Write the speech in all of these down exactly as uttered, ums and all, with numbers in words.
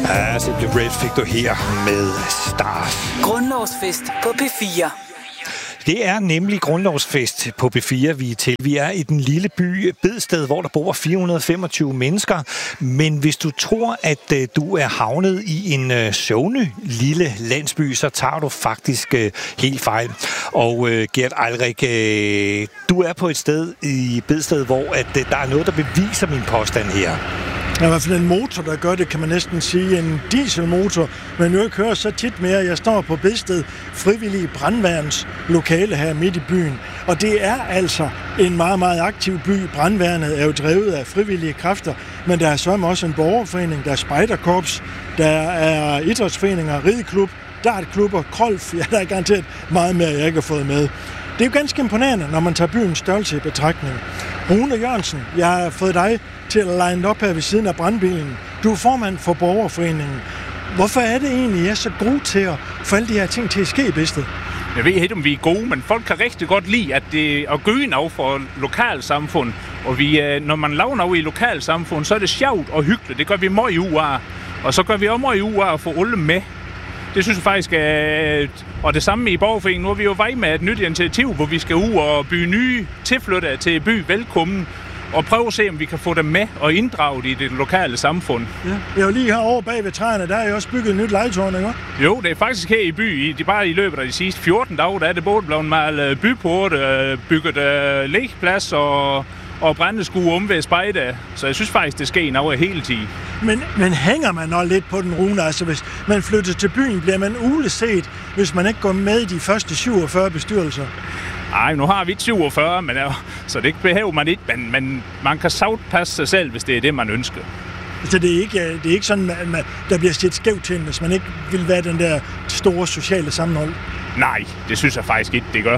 Ja, Simply Red fik du her med Stars. Grundlovsfest på P fire. Det er nemlig grundlovsfest på P fire, vi er til. Vi er i den lille by Bedsted, hvor der bor fire hundrede og femogtyve mennesker. Men hvis du tror, at uh, du er havnet i en uh, sovende lille landsby, så tager du faktisk uh, helt fejl. Og uh, Gert Eilrik, uh, du er på et sted i Bedsted, hvor at, uh, der er noget, der beviser min påstand her. Der er i hvert fald en motor, der gør det, kan man næsten sige. En dieselmotor, men nu kører så tit mere. Jeg står på Bedsted frivillige brandværns lokale her midt i byen. Og det er altså en meget, meget aktiv by. Brandværnet er jo drevet af frivillige kræfter, men der er så også en borgerforening, der er spejderkorps, der er idrætsforeninger, rideklub, dartklubber, krolf. Ja, der er garanteret meget mere, jeg ikke har fået med. Det er jo ganske imponerende, når man tager byens størrelse i betragtning. Rune Jørgensen, jeg har fået dig til at line op her ved siden af brandbilen. Du er formand for borgerforeningen. Hvorfor er det egentlig, at I er så gode til at få alle de her ting til at ske i Bedsted? Jeg ved ikke, om vi er gode, men folk kan rigtig godt lide, at det at gøre noget for lokalsamfund. Og vi, når man laver noget i lokalsamfund, så er det sjovt og hyggeligt. Det gør vi meget i U A. Og så gør vi også meget i U A at få alle med. Det synes jeg faktisk er... Og det samme i borgerforeningen. Nu er vi jo vej med et nyt initiativ, hvor vi skal ud og bygge nye tilflyttere til by velkommen. Og prøve at se, om vi kan få dem med og inddrage i det lokale samfund. Ja. Jeg er jo lige herovre bag ved træerne, der er jo også bygget et nyt legetårn, ikke? Jo, det er faktisk her i by. Det er bare i løbet af de sidste fjorten dage, der er det både blevet malet byporte, bygget uh, legeplads og, og brændeskue om ved spejde. Så jeg synes faktisk, det sker noget hele tiden. Men, men hænger man også lidt på den, Rune? Altså, hvis man flytter til byen, bliver man uleset, hvis man ikke går med i de første syvogfyrre bestyrelser? Nej, nu har vi syvogfyrre, men, så det behøver man ikke, men, men man kan savt passe sig selv, hvis det er det, man ønsker. Så det er ikke, det er ikke sådan, at man, der bliver set skævt til, hvis man ikke vil være den der store sociale sammenhold? Nej, det synes jeg faktisk ikke, det gør.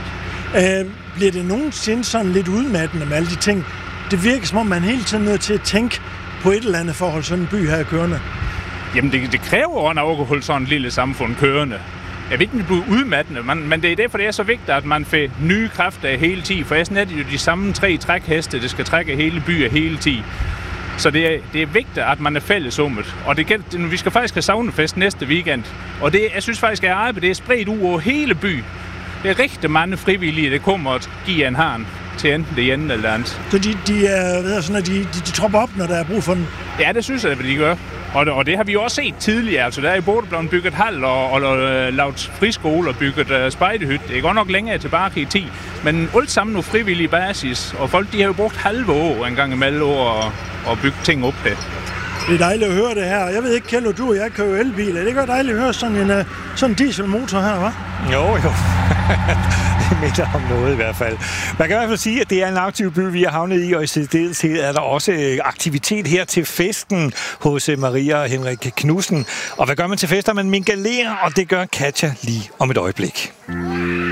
Øh, bliver det nogensinde sådan lidt udmattende med alle de ting? Det virker som om, man hele tiden er nødt til at tænke på et eller andet forhold, sådan en by her kørende. Jamen, det, det kræver også at holde sådan et lille samfund kørende. Jeg ved ikke, det bliver udmattende, men, men det er derfor, det er så vigtigt, at man får nye kræfter hele tiden. For ellers er det jo de samme tre trækheste, der skal trække hele byen hele tiden. Så det er, det er vigtigt, at man er fælles om det. Og det gælder, vi skal faktisk have saunefest næste weekend. Og det, jeg synes faktisk, at arbejdet det er spredt ud over hele byen. Det er rigtig mange frivillige, der kommer og giver en hånd til enten det ene eller det andet. Så de, de, er, ved jeg, sådan, at de, de, de tropper op, når der er brug for dem? Ja, det synes jeg, at de gør. Og det, og det har vi jo også set tidligere. Altså, der er i både blevet bygget hal og, og, og lavet friskole og bygget uh, spejdehytte. Det er godt nok længere tilbage i tid. Men alt sammen nu frivillig basis. Og folk de har jo brugt halve år en gang imellem år og, og bygge ting op her. Det er dejligt at høre det her. Jeg ved ikke, Kjeld, du og jeg kører jo elbil. Er det ikke dejligt at høre sådan en, uh, sådan en dieselmotor her, hva'? Jo, jo. Det minder om noget i hvert fald. Man kan i hvert fald sige, at det er en aktiv by, vi har havnet i, og i særdeleshed er der også aktivitet her til festen hos Maria og Henrik Knudsen. Og hvad gør man til fester? Man mingalerer, og det gør Katja lige om et øjeblik.